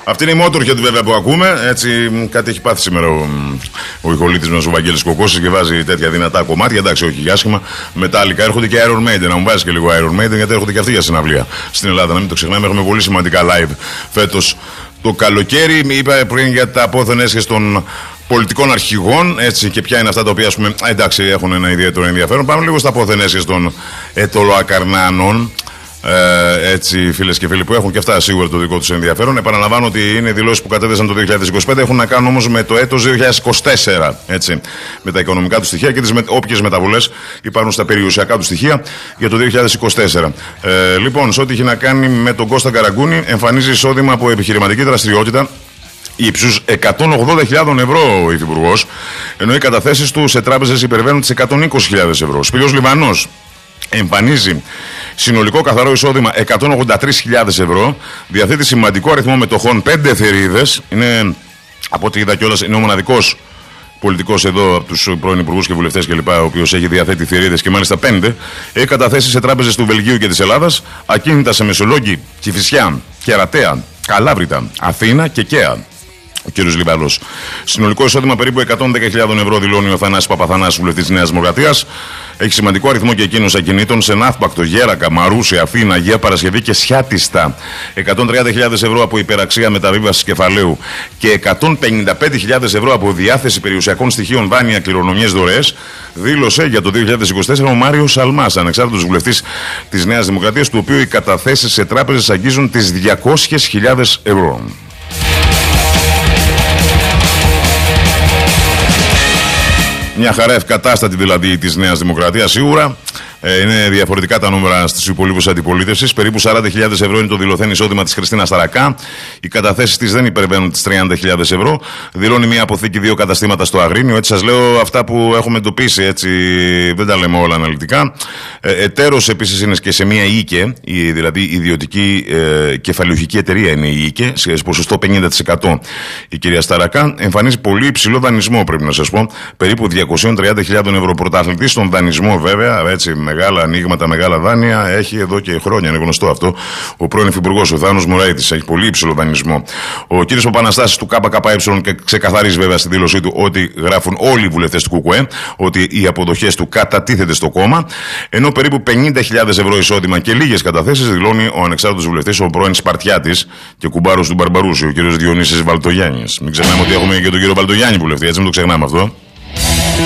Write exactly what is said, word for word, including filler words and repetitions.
Αυτή είναι η Motorhead βέβαια που ακούμε. Έτσι, κάτι έχει πάθει σήμερα ο, ο ηχολήτης μας ο Βαγγέλης Κοκκός και βάζει τέτοια δυνατά κομμάτια. Εντάξει, όχι για άσχημα. Μετάλλικα έρχονται και Iron Maiden. Να μου βάζει και λίγο Iron Maiden, γιατί έρχονται και αυτοί για συναυλία στην Ελλάδα. Να μην το ξεχνάμε, έχουμε πολύ σημαντικά live φέτος το καλοκαίρι. Είπα πριν για τα απόθεν έσχες των πολιτικών αρχηγών, έτσι, και ποια είναι αυτά τα οποία, ας πούμε, εντάξει, έχουν ένα ιδιαίτερο ενδιαφέρον. Πάμε λίγο στα απόθεν έσχες των ετωλοακαρνάνων. Ε, έτσι, φίλες και φίλοι, που έχουν και αυτά σίγουρα το δικό τους ενδιαφέρον. Επαναλαμβάνω ότι είναι δηλώσεις που κατέθεσαν το δύο χιλιάδες είκοσι πέντε, έχουν να κάνουν όμως με το έτος δύο χιλιάδες είκοσι τέσσερα. Έτσι, με τα οικονομικά του στοιχεία και τις με, όποιες μεταβολές υπάρχουν στα περιουσιακά του στοιχεία για το δύο χιλιάδες είκοσι τέσσερα. Ε, λοιπόν, σε ό,τι έχει να κάνει με τον Κώστα Καραγκούνη, εμφανίζει εισόδημα από επιχειρηματική δραστηριότητα ύψους εκατόν ογδόντα χιλιάδες ευρώ ο υφυπουργός, ενώ οι καταθέσεις του σε τράπεζες υπερβαίνουν τις εκατόν είκοσι χιλιάδες ευρώ. Ο Σπύρος Λιβανός εμφανίζει συνολικό καθαρό εισόδημα εκατόν ογδόντα τρεις χιλιάδες ευρώ, διαθέτει σημαντικό αριθμό μετοχών, πέντε θερίδες, είναι, από ό,τι είδα κιόλας, είναι ο μοναδικός πολιτικός εδώ από τους πρώην υπουργούς και βουλευτές κλπ., ο οποίος έχει διαθέτει θηρίδες και μάλιστα πέντε. Έχει καταθέσει σε τράπεζες του Βελγίου και της Ελλάδας, ακίνητα σε Μεσολόγγι, Κηφισιά, Κερατέα, Καλάβρητα, Αθήνα και Καία. Ο κύριος Λιβαλός. Συνολικό εισόδημα περίπου εκατόν δέκα χιλιάδες ευρώ, δηλώνει ο Θανάσης Παπαθανάσης, βουλευτής της Νέας Δημοκρατίας. Έχει σημαντικό αριθμό και εκείνος ακινήτων σε Ναύπακτο, Γέρακα, Μαρούσι, Αθήνα, Αγία Παρασκευή και Σιάτιστα. εκατόν τριάντα χιλιάδες ευρώ από υπεραξία μεταβίβασης κεφαλαίου και εκατόν πενήντα πέντε χιλιάδες ευρώ από διάθεση περιουσιακών στοιχείων, δάνεια, κληρονομιές, δωρεές, δήλωσε για το δύο χιλιάδες είκοσι τέσσερα ο Μάριος Σαλμάς, ανεξάρτητος βουλευτής της Νέας Δημοκρατίας, του οποίου οι καταθέσεις σε τράπεζες αγγίζουν τις διακόσιες χιλιάδες ευρώ. Μια χαρά ευκατάστατη δηλαδή της Νέας Δημοκρατίας σίγουρα. Ε, είναι διαφορετικά τα νούμερα στους υπολείπους αντιπολίτευσης. Περίπου σαράντα χιλιάδες ευρώ είναι το δηλωθέν εισόδημα της Χριστίνας Ταρακά. Οι καταθέσεις της δεν υπερβαίνουν τις τριάντα χιλιάδες ευρώ. Δηλώνει μια αποθήκη δύο καταστήματα στο Αγρίνιο. Έτσι σας λέω αυτά που έχουμε εντοπίσει. Έτσι, δεν τα λέμε όλα αναλυτικά. Ε, εταίρος επίσης είναι και σε μια ΙΚΕ, δηλαδή ιδιωτική ε, κεφαλαιοχική εταιρεία είναι η ΙΚΕ, σε ποσοστό πενήντα τοις εκατό. Η κυρία Σταρακά εμφανίζει πολύ υψηλό δανεισμό, πρέπει να σας πω. Περίπου διακόσιες τριάντα χιλιάδες ευρώ. Πρωταθλητής στον δανεισμό, βέβαια, έτσι. Μεγάλα ανοίγματα, μεγάλα δάνεια έχει εδώ και χρόνια, είναι γνωστό αυτό. Ο πρώην υφυπουργός, ο Θάνος Μωραήτης, έχει πολύ υψηλό δανεισμό. Ο κύριος Παπαναστάσης του ΚΚΕ και ξεκαθαρίζει βέβαια στη δήλωσή του ότι γράφουν όλοι οι βουλευτές του ΚΚΕ ότι οι αποδοχές του κατατίθεται στο κόμμα. Ενώ περίπου πενήντα χιλιάδες ευρώ εισόδημα και λίγες καταθέσεις δηλώνει ο ανεξάρτητος βουλευτής, ο πρώην Σπαρτιάτης και κουμπάρος του Μπαρμπαρούση, ο κύριος Διονύσης Βαλτογιάννης. Μην ξεχνάμε ότι έχουμε και τον κύριο Βαλτογιάννη βουλευτή, έτσι μην το ξεχνάμε αυτό.